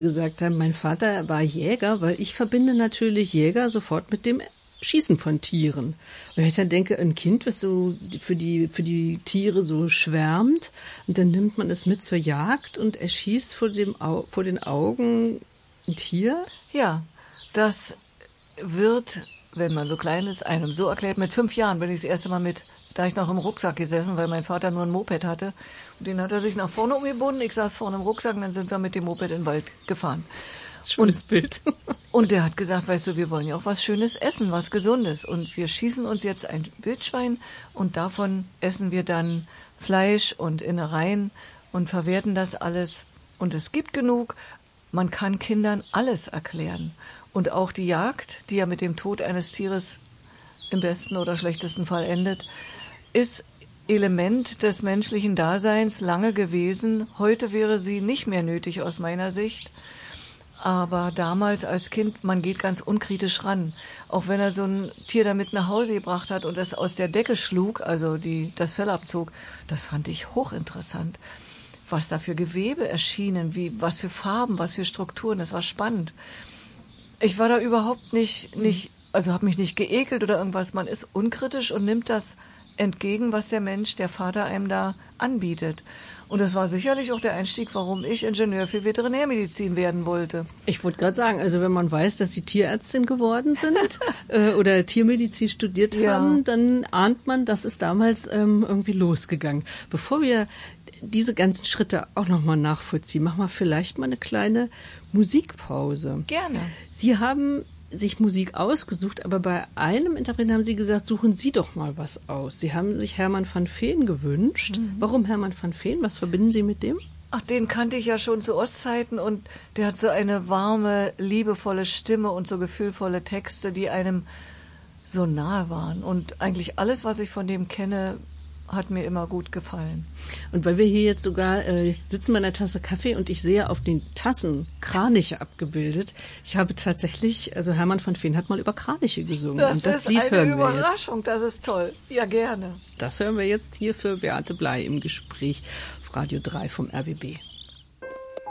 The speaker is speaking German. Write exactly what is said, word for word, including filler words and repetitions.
gesagt haben, mein Vater war Jäger, weil ich verbinde natürlich Jäger sofort mit dem Schießen von Tieren. Wenn ich dann denke, ein Kind, was so für die, für die Tiere so schwärmt, und dann nimmt man es mit zur Jagd und erschießt vor dem, Au- vor den Augen ein Tier? Ja, das wird, wenn man so klein ist, einem so erklärt. Mit fünf Jahren bin ich das erste Mal mit, da ich noch im Rucksack gesessen, weil mein Vater nur ein Moped hatte. Und den hat er sich nach vorne umgebunden. Ich saß vorne im Rucksack und dann sind wir mit dem Moped in den Wald gefahren. Schönes Bild. Und der hat gesagt, weißt du, wir wollen ja auch was Schönes essen, was Gesundes. Und wir schießen uns jetzt ein Wildschwein und davon essen wir dann Fleisch und Innereien und verwerten das alles. Und es gibt genug. Man kann Kindern alles erklären. Und auch die Jagd, die ja mit dem Tod eines Tieres im besten oder schlechtesten Fall endet, ist Element des menschlichen Daseins lange gewesen. Heute wäre sie nicht mehr nötig aus meiner Sicht. Aber damals als Kind, man geht ganz unkritisch ran. Auch wenn er so ein Tier damit nach Hause gebracht hat und es aus der Decke schlug, also die, das Fell abzog, das fand ich hochinteressant. Was da für Gewebe erschienen, wie, was für Farben, was für Strukturen, das war spannend. Ich war da überhaupt nicht, nicht, also habe mich nicht geekelt oder irgendwas. Man ist unkritisch und nimmt das entgegen, was der Mensch, der Vater einem da anbietet. Und das war sicherlich auch der Einstieg, warum ich Ingenieur für Veterinärmedizin werden wollte. Ich wollte gerade sagen, also wenn man weiß, dass Sie Tierärztin geworden sind äh, oder Tiermedizin studiert Ja. haben, dann ahnt man, das ist damals ähm, irgendwie losgegangen. Bevor wir diese ganzen Schritte auch nochmal nachvollziehen, machen wir vielleicht mal eine kleine Musikpause. Gerne. Sie haben sich Musik ausgesucht, aber bei einem Interpreten haben Sie gesagt, suchen Sie doch mal was aus. Sie haben sich Hermann van Veen gewünscht. Mhm. Warum Hermann van Veen? Was verbinden Sie mit dem? Ach, den kannte ich ja schon zu Ostzeiten und der hat so eine warme, liebevolle Stimme und so gefühlvolle Texte, die einem so nahe waren. Und eigentlich alles, was ich von dem kenne, hat mir immer gut gefallen. Und weil wir hier jetzt sogar äh, sitzen bei einer Tasse Kaffee und ich sehe auf den Tassen Kraniche abgebildet. Ich habe tatsächlich, also Hermann van Veen hat mal über Kraniche gesungen. Das und das ist Lied eine hören wir jetzt. Überraschung, das ist toll. Ja, gerne. Das hören wir jetzt hier für Beate Blei im Gespräch auf Radio drei vom R B B.